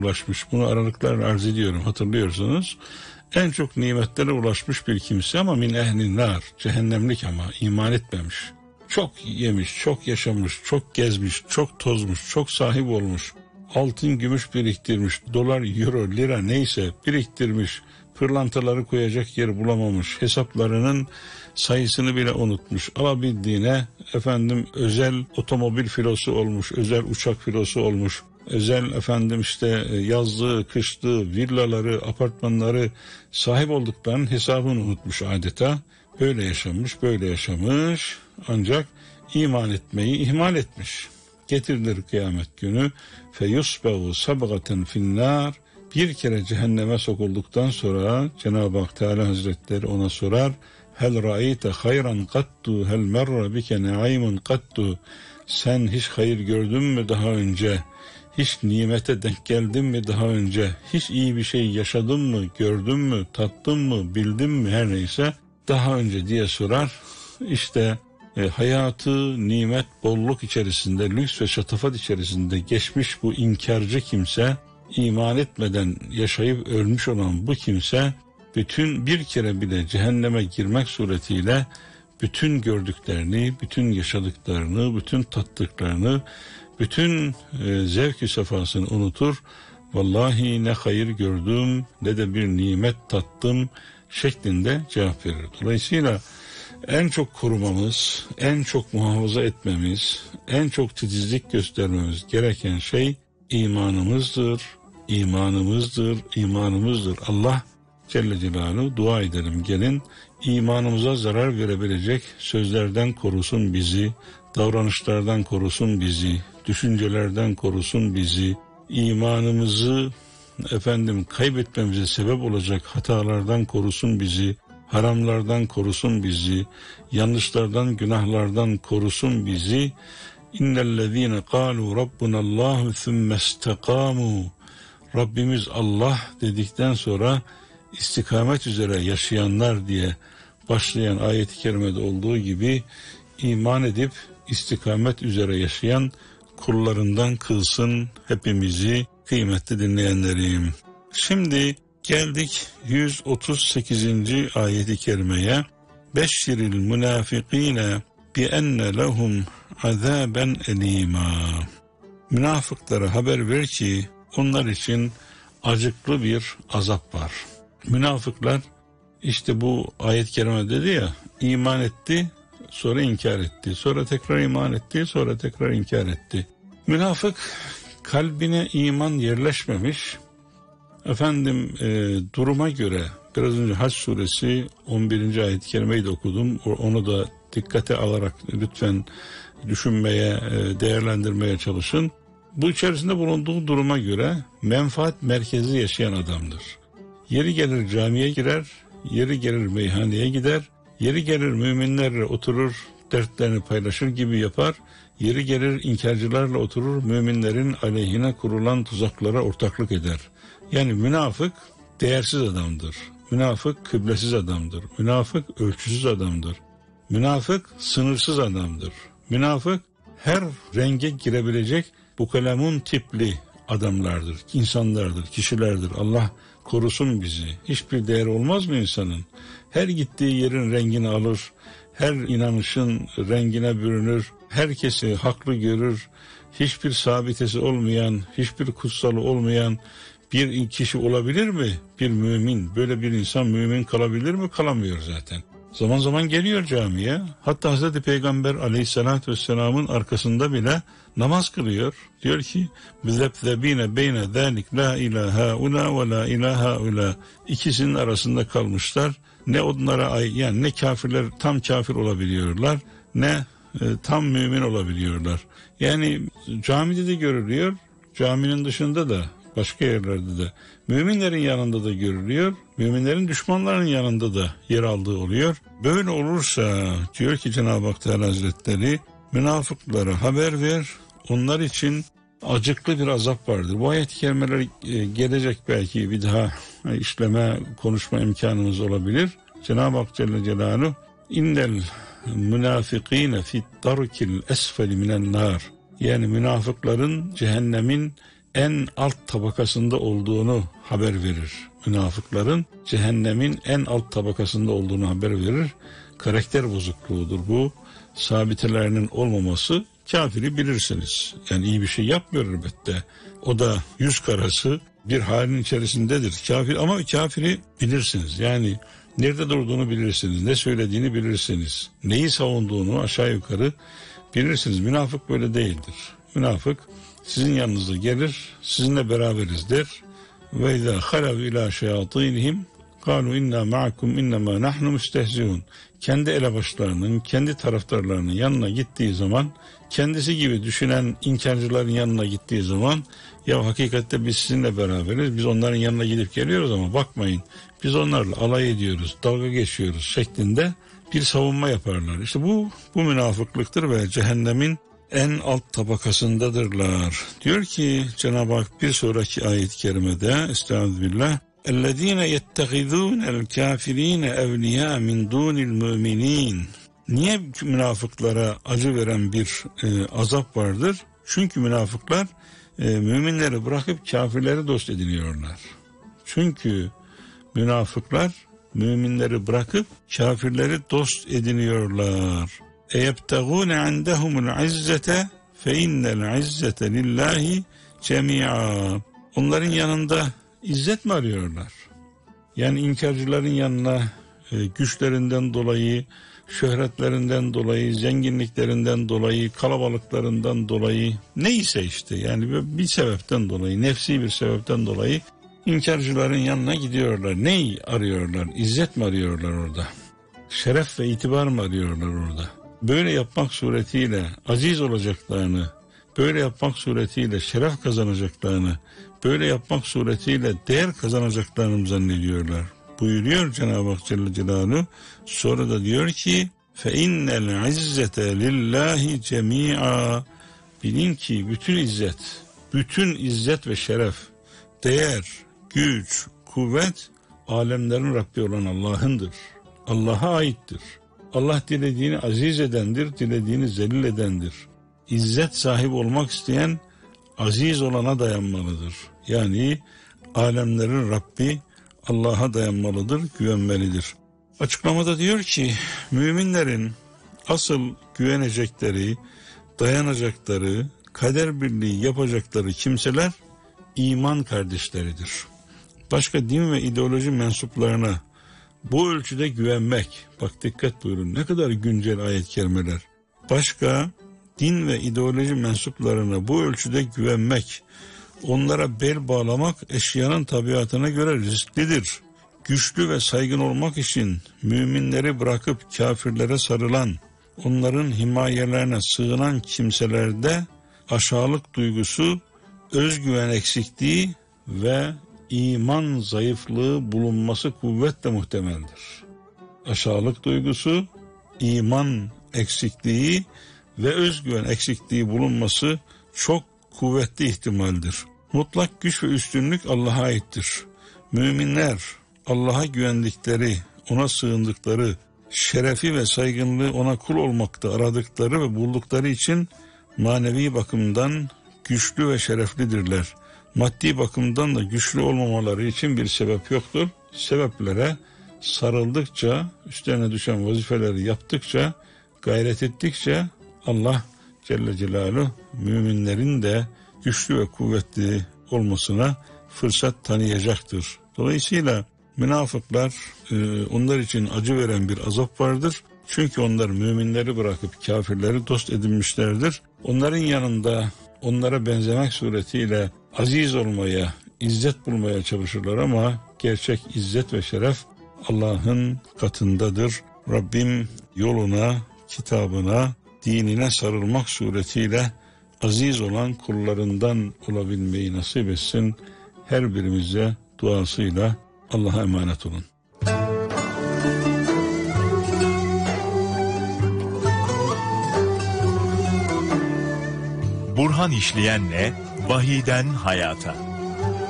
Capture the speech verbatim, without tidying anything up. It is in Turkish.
ulaşmış. Bunu aralıklarla arz ediyorum, hatırlıyorsunuz. En çok nimetlere ulaşmış bir kimse ama min ehli nar, cehennemlik ama iman etmemiş. Çok yemiş, çok yaşamış, çok gezmiş, çok tozmuş, çok sahip olmuş. Altın, gümüş biriktirmiş, dolar, euro, lira neyse biriktirmiş. Pırlantaları koyacak yer bulamamış. Hesaplarının sayısını bile unutmuş. Alabildiğine efendim özel otomobil filosu olmuş, özel uçak filosu olmuş. Özel efendim işte yazlığı, kışlığı, villaları, apartmanları sahip olduklarının hesabını unutmuş adeta. Böyle yaşamış, böyle yaşamış ancak iman etmeyi ihmal etmiş. Getirilir kıyamet günü feyusbehu sabgaten finnâr. Bir kere cehenneme sokulduktan sonra Cenab-ı Hak Teala Hazretleri ona sorar. Hel ra'ayte hayran kattu hel merra bike naimun kattu. Sen hiç hayır gördün mü daha önce? Hiç nimete denk geldin mi daha önce? Hiç iyi bir şey yaşadın mı, gördün mü, tattın mı, bildin mi her neyse daha önce diye sorar. İşte e, hayatı nimet, bolluk içerisinde, lüks ve şatafat içerisinde geçmiş bu inkarcı kimse, iman etmeden yaşayıp ölmüş olan bu kimse, bütün bir kere bile cehenneme girmek suretiyle bütün gördüklerini, bütün yaşadıklarını, bütün tattıklarını, bütün e, zevk-i sefasını unutur. Vallahi ne hayır gördüm ne de bir nimet tattım şeklinde cevap verir. Dolayısıyla en çok korumamız, en çok muhafaza etmemiz, en çok titizlik göstermemiz gereken şey imanımızdır, imanımızdır, imanımızdır. Allah Celle Celaluhu dua edelim, gelin imanımıza zarar verebilecek sözlerden korusun bizi, davranışlardan korusun bizi, düşüncelerden korusun bizi, imanımızı efendim kaybetmemize sebep olacak hatalardan korusun bizi, haramlardan korusun bizi, yanlışlardan, günahlardan korusun bizi. İnnellezîne kâlû rabbunallâhu thummestekâmû. Rabbimiz Allah dedikten sonra istikamet üzere yaşayanlar diye başlayan ayet-i kerimede olduğu gibi iman edip istikamet üzere yaşayan kullarından kılsın hepimizi kıymetli dinleyenlerim. Şimdi geldik yüz otuz sekizinci ayet-i kerimeye. Beşşiril münafıkîne bi enne lehum azâben elîmâ. Münafıklara haber ver ki onlar için acıklı bir azap var. Münafıklar işte bu ayet-i kerime dedi ya, iman etti, sonra inkar etti, sonra tekrar iman etti, sonra tekrar inkar etti. Münafık kalbine iman yerleşmemiş, efendim e, duruma göre biraz önce Hac suresi on birinci ayet-i kerimeyi de okudum, onu da dikkate alarak lütfen düşünmeye, e, değerlendirmeye çalışın. Bu içerisinde bulunduğu duruma göre menfaat merkezi yaşayan adamdır. Yeri gelir camiye girer, yeri gelir meyhaneye gider, yeri gelir müminlerle oturur, dertlerini paylaşır gibi yapar, yeri gelir inkarcılarla oturur, müminlerin aleyhine kurulan tuzaklara ortaklık eder. Yani münafık değersiz adamdır. Münafık kıblesiz adamdır. Münafık ölçüsüz adamdır. Münafık sınırsız adamdır. Münafık her renge girebilecek bu kalemun tipli adamlardır, insanlardır, kişilerdir. Allah korusun bizi. Hiçbir değer olmaz mı insanın? Her gittiği yerin rengini alır, her inanışın rengine bürünür, herkesi haklı görür, hiçbir sabitesi olmayan, hiçbir kutsalı olmayan bir kişi olabilir mi? Bir mümin, böyle bir insan mümin kalabilir mi? Kalamıyor zaten. Zaman zaman geliyor camiye, hatta Hazreti Peygamber aleyhissalatü vesselamın arkasında bile namaz kılıyor. Diyor ki bizebzebine beyne zalik la ilaha ula ve la ilaha ula. İkisinin arasında kalmışlar. Ne onlara ay yani ne kafirler tam kafir olabiliyorlar, ne e, tam mümin olabiliyorlar. Yani camide de görülüyor, caminin dışında da, başka yerlerde de, müminlerin yanında da görülüyor, müminlerin düşmanlarının yanında da yer aldığı oluyor. Böyle olursa diyor ki Cenab-ı Hak Teala Hazretleri, münafıklara haber ver, onlar için acıklı bir azap vardır. Bu ayet-i kerimeler gelecek, belki bir daha işleme, konuşma imkanımız olabilir. Cenab-ı Hak Celle Celaluhu innel münafıkîne fit darkil esfeli minen nar. Yani münafıkların cehennemin en alt tabakasında olduğunu haber verir. Münafıkların cehennemin en alt tabakasında olduğunu haber verir. Karakter bozukluğudur bu. Sabitelerinin olmaması, kafiri bilirsiniz. Yani iyi bir şey yapmıyor elbette. O da yüz karası bir halin içerisindedir. Kafir, ama kafiri bilirsiniz. Yani nerede durduğunu bilirsiniz. Ne söylediğini bilirsiniz. Neyi savunduğunu aşağı yukarı bilirsiniz. Münafık böyle değildir. Münafık sizin yanınıza gelir, sizinle beraberiz der. Ve izâ halav ilâ şeyâtînihim kâlu innâ ma'akum innemâ nahnu müstehziûn. Kendi elebaşlarının, kendi taraftarlarının yanına gittiği zaman, kendisi gibi düşünen inkarcıların yanına gittiği zaman, ya hakikatte biz sizinle beraberiz, biz onların yanına gidip geliyoruz ama bakmayın, biz onlarla alay ediyoruz, dalga geçiyoruz şeklinde bir savunma yaparlar. İşte bu, bu münafıklıktır ve cehennemin en alt tabakasındadırlar. Diyor ki Cenab-ı Hak bir sonraki ayet-i kerimede, estağfirullah, اَلَّذ۪ينَ يَتَّخِذُونَ الْكَافِر۪ينَ اَوْلِيَا مِنْ دُونِ الْمُؤْمِن۪ينَ. Niye münafıklara acı veren bir e, azap vardır? Çünkü münafıklar e, müminleri bırakıp kafirleri dost ediniyorlar. Çünkü münafıklar müminleri bırakıp kafirleri dost ediniyorlar. اَيَبْتَغُونَ عَنْدَهُمُ الْعِزَّةَ فَاِنَّ الْعِزَّةَ لِلّٰهِ جَمِيعًا. Onların yanında İzzet mi arıyorlar? Yani inkarcıların yanına e, güçlerinden dolayı, şöhretlerinden dolayı, zenginliklerinden dolayı, kalabalıklarından dolayı, neyse işte yani bir sebepten dolayı, nefsi bir sebepten dolayı inkarcıların yanına gidiyorlar. Neyi arıyorlar? İzzet mi arıyorlar orada? Şeref ve itibar mı arıyorlar orada? Böyle yapmak suretiyle aziz olacaklarını, böyle yapmak suretiyle şeref kazanacaklarını, böyle yapmak suretiyle değer kazanacaklarını zannediyorlar. Buyuruyor Cenab-ı Hak Celle Celaluhu. Sonra da diyor ki فَاِنَّ الْعِزَّةَ لِلّٰهِ جَمِيعًا. Bilin ki bütün izzet, bütün izzet ve şeref, değer, güç, kuvvet alemlerin Rabbi olan Allah'ındır. Allah'a aittir. Allah dilediğini aziz edendir, dilediğini zelil edendir. İzzet sahibi olmak isteyen aziz olana dayanmalıdır. Yani alemlerin Rabbi Allah'a dayanmalıdır, güvenmelidir. Açıklamada diyor ki müminlerin asıl güvenecekleri, dayanacakları, kader birliği yapacakları kimseler iman kardeşleridir. Başka din ve ideoloji mensuplarına bu ölçüde güvenmek, bak dikkat buyurun ne kadar güncel ayet-i kerimeler. Başka din ve ideoloji mensuplarına bu ölçüde güvenmek, onlara bel bağlamak eşyanın tabiatına göre risklidir. Güçlü ve saygın olmak için müminleri bırakıp kafirlere sarılan, onların himayelerine sığınan kimselerde aşağılık duygusu, özgüven eksikliği ve iman zayıflığı bulunması kuvvetle muhtemeldir. Aşağılık duygusu, iman eksikliği ve özgüven eksikliği bulunması çok kuvvetli ihtimaldir. Mutlak güç ve üstünlük Allah'a aittir. Müminler Allah'a güvendikleri, ona sığındıkları, şerefi ve saygınlığı ona kul olmakta aradıkları ve buldukları için manevi bakımdan güçlü ve şereflidirler. Maddi bakımdan da güçlü olmamaları için bir sebep yoktur. Sebeplere sarıldıkça, üstlerine düşen vazifeleri yaptıkça, gayret ettikçe Allah Celle Celaluhu müminlerin de güçlü ve kuvvetli olmasına fırsat tanıyacaktır. Dolayısıyla münafıklar, e, onlar için acı veren bir azap vardır. Çünkü onlar müminleri bırakıp kafirleri dost edinmişlerdir. Onların yanında onlara benzemek suretiyle aziz olmaya, izzet bulmaya çalışırlar ama gerçek izzet ve şeref Allah'ın katındadır. Rabbim yoluna, kitabına, dinine sarılmak suretiyle aziz olan kullarından olabilmeyi nasip etsin. Her birimize duasıyla Allah'a emanet olun. Burhan İşleyen'le Vahiyden Hayata.